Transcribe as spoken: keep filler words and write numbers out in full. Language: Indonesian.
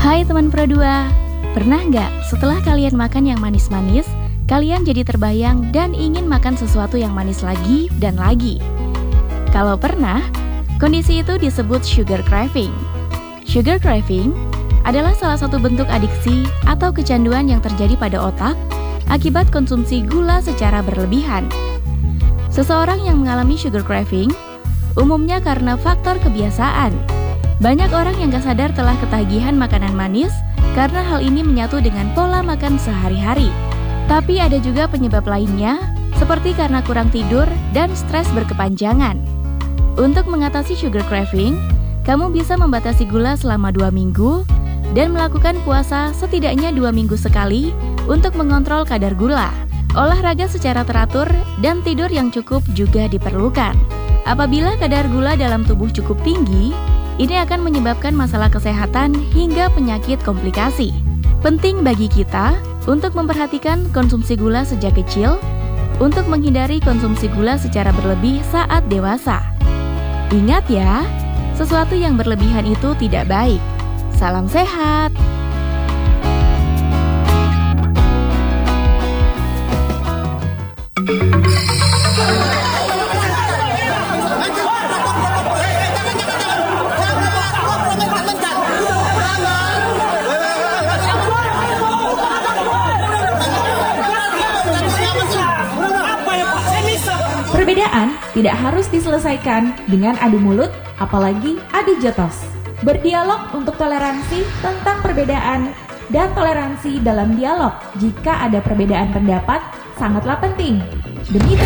Hai teman Pro dua, pernah nggak setelah kalian makan yang manis-manis, kalian jadi terbayang dan ingin makan sesuatu yang manis lagi dan lagi? Kalau pernah, kondisi itu disebut sugar craving. Sugar craving adalah salah satu bentuk adiksi atau kecanduan yang terjadi pada otak akibat konsumsi gula secara berlebihan. Seseorang yang mengalami sugar craving umumnya karena faktor kebiasaan. Banyak orang yang gak sadar telah ketagihan makanan manis karena hal ini menyatu dengan pola makan sehari-hari. Tapi ada juga penyebab lainnya, seperti karena kurang tidur dan stres berkepanjangan. Untuk mengatasi sugar craving, kamu bisa membatasi gula selama dua minggu dan melakukan puasa setidaknya dua minggu sekali untuk mengontrol kadar gula. Olahraga secara teratur dan tidur yang cukup juga diperlukan. Apabila kadar gula dalam tubuh cukup tinggi, ini akan menyebabkan masalah kesehatan hingga penyakit komplikasi. Penting bagi kita untuk memperhatikan konsumsi gula sejak kecil untuk menghindari konsumsi gula secara berlebih saat dewasa. Ingat ya, sesuatu yang berlebihan itu tidak baik. Salam sehat! Perbedaan tidak harus diselesaikan dengan adu mulut, apalagi adu jotos. Berdialog untuk toleransi tentang perbedaan dan toleransi dalam dialog jika ada perbedaan pendapat sangatlah penting. Demi